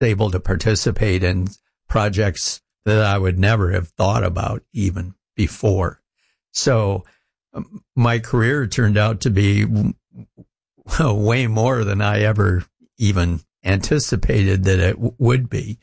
able to participate in projects that I would never have thought about even before. So my career turned out to be way more than I ever even anticipated that it would be.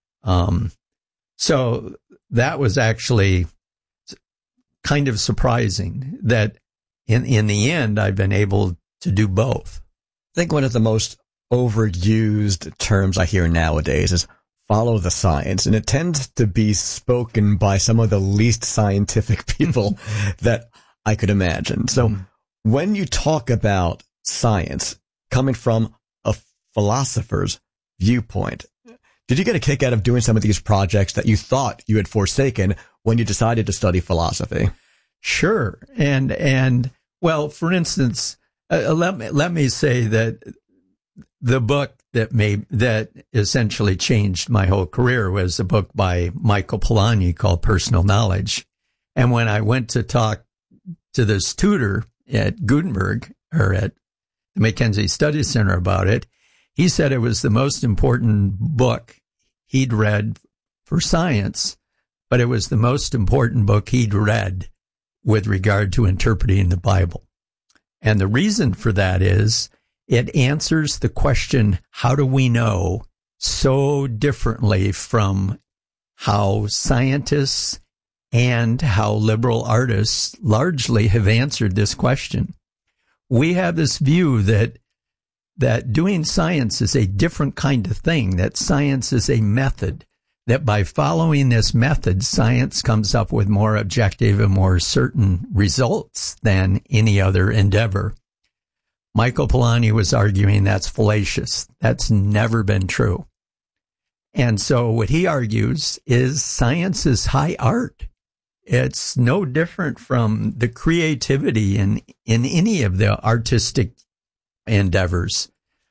So that was actually kind of surprising that in the end, I've been able to do both. I think one of the most overused terms I hear nowadays is follow the science, and it tends to be spoken by some of the least scientific people that I could imagine. So when you talk about science coming from a philosopher's viewpoint, did you get a kick out of doing some of these projects that you thought you had forsaken when you decided to study philosophy? Sure. And well, for instance, let me say that the book that essentially changed my whole career was a book by Michael Polanyi called Personal Knowledge. And when I went to talk to this tutor at Gutenberg, or at the Mackenzie Study Center, about it, he said it was the most important book he'd read for science, but it was the most important book he'd read with regard to interpreting the Bible. And the reason for that is it answers the question, how do we know, so differently from how scientists and how liberal artists largely have answered this question. We have this view that doing science is a different kind of thing, that science is a method, that by following this method, science comes up with more objective and more certain results than any other endeavor. Michael Polanyi was arguing that's fallacious. That's never been true. And so what he argues is science is high art. It's no different from the creativity in any of the artistic endeavors.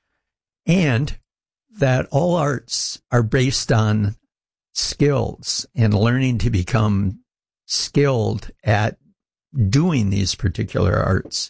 And that all arts are based on skills and learning to become skilled at doing these particular arts.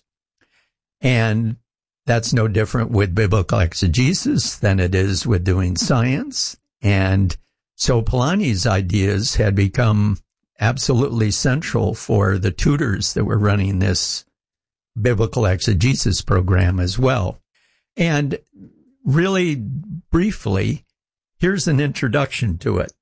And that's no different with biblical exegesis than it is with doing science. And so Polanyi's ideas had become absolutely central for the tutors that were running this biblical exegesis program as well. And really briefly, here's an introduction to it.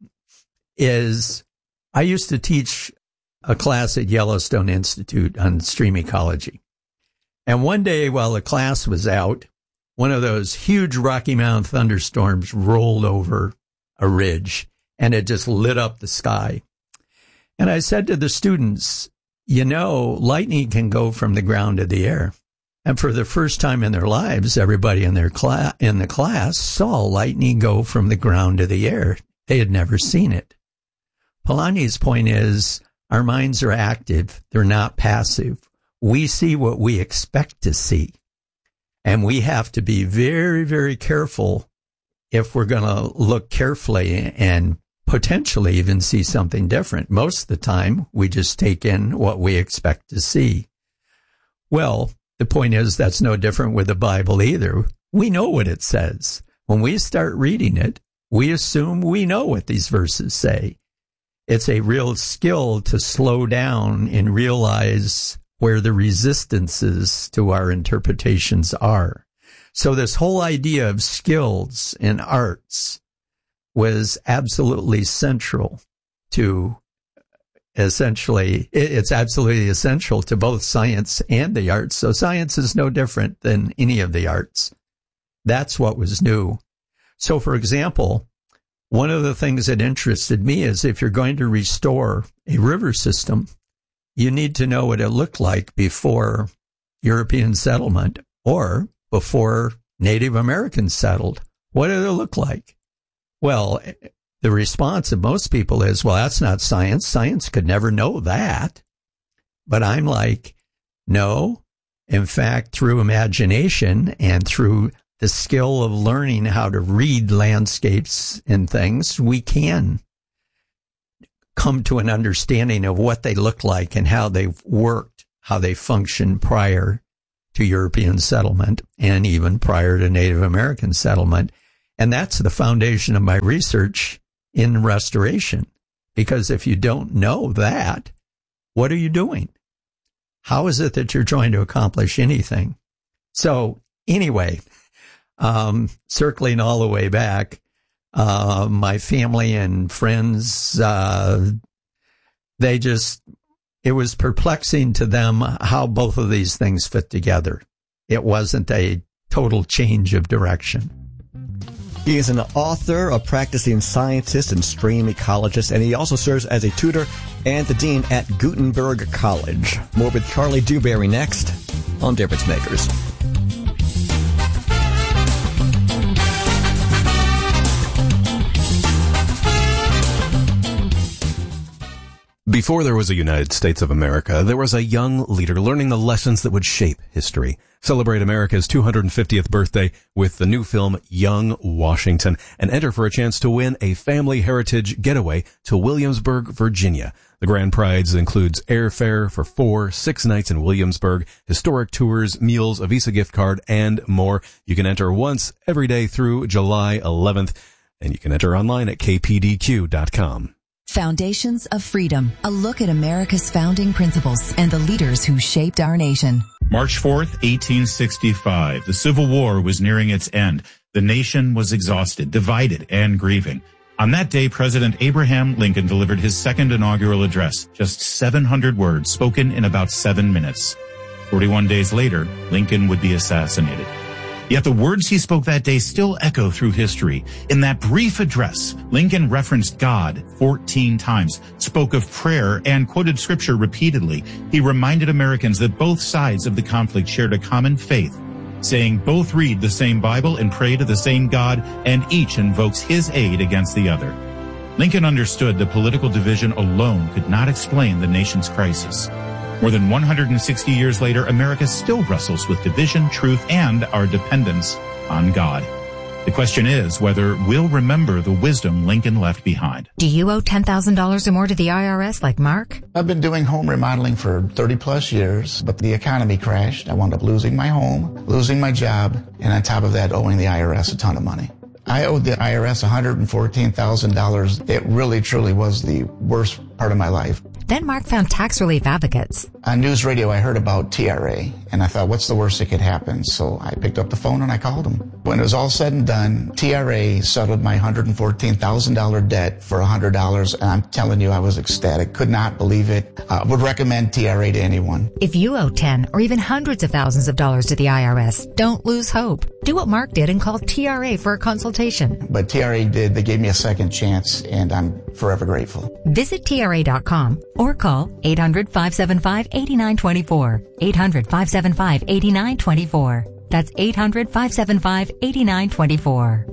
I used to teach a class at Yellowstone Institute on stream ecology. And one day while the class was out, one of those huge Rocky Mountain thunderstorms rolled over a ridge, and it just lit up the sky. And I said to the students, lightning can go from the ground to the air. And for the first time in their lives, everybody in the class saw lightning go from the ground to the air. They had never seen it. Polanyi's point is, our minds are active. They're not passive. We see what we expect to see. And we have to be very, very careful if we're going to look carefully and potentially even see something different. Most of the time, we just take in what we expect to see. Well, the point is that's no different with the Bible either. We know what it says. When we start reading it, we assume we know what these verses say. It's a real skill to slow down and realize where the resistances to our interpretations are. So this whole idea of skills in arts was absolutely central to it's absolutely essential to both science and the arts. So science is no different than any of the arts. That's what was new. So, for example, one of the things that interested me is if you're going to restore a river system, you need to know what it looked like before European settlement or before Native Americans settled. What did it look like? Well, the response of most people is, well, that's not science. Science could never know that. But I'm like, no. In fact, through imagination and through the skill of learning how to read landscapes and things, we can come to an understanding of what they look like and how they've worked, how they functioned prior to European settlement and even prior to Native American settlement. And that's the foundation of my research in restoration. Because if you don't know that, what are you doing? How is it that you're trying to accomplish anything? So anyway, circling all the way back, my family and friends, it was perplexing to them how both of these things fit together. It wasn't a total change of direction. He is an author, a practicing scientist and stream ecologist, and he also serves as a tutor and the dean at Gutenberg College. More with Charlie Dewberry next on Difference Makers. Before there was a United States of America, there was a young leader learning the lessons that would shape history. Celebrate America's 250th birthday with the new film Young Washington and enter for a chance to win a family heritage getaway to Williamsburg, Virginia. The grand prize includes airfare for 6 nights in Williamsburg, historic tours, meals, a Visa gift card, and more. You can enter once every day through July 11th, and you can enter online at kpdq.com. Foundations of Freedom, a look at America's founding principles and the leaders who shaped our nation. March 4th, 1865. The Civil War was nearing its end. The nation was exhausted, divided, and grieving. On that day, President Abraham Lincoln delivered his second inaugural address, just 700 words spoken in about 7 minutes. 41 days later, Lincoln would be assassinated. Yet the words he spoke that day still echo through history. In that brief address, Lincoln referenced God 14 times, spoke of prayer, and quoted scripture repeatedly. He reminded Americans that both sides of the conflict shared a common faith, saying both read the same Bible and pray to the same God, and each invokes his aid against the other. Lincoln understood that political division alone could not explain the nation's crisis. More than 160 years later, America still wrestles with division, truth, and our dependence on God. The question is whether we'll remember the wisdom Lincoln left behind. Do you owe $10,000 or more to the IRS like Mark? I've been doing home remodeling for 30 plus years, but the economy crashed. I wound up losing my home, losing my job, and on top of that, owing the IRS a ton of money. I owed the IRS $114,000. It really, truly was the worst part of my life. Then Mark found tax relief advocates. On news radio, I heard about TRA, and I thought, what's the worst that could happen? So I picked up the phone and I called them. When it was all said and done, TRA settled my $114,000 debt for $100, and I'm telling you, I was ecstatic. Could not believe it. Would recommend TRA to anyone. If you owe 10 or even hundreds of thousands of dollars to the IRS, don't lose hope. Do what Mark did and call TRA for a consultation. But TRA did. They gave me a second chance, and I'm forever grateful. Visit TRA.com or call 800-575-8924. 800-575-8924. That's 800-575-8924.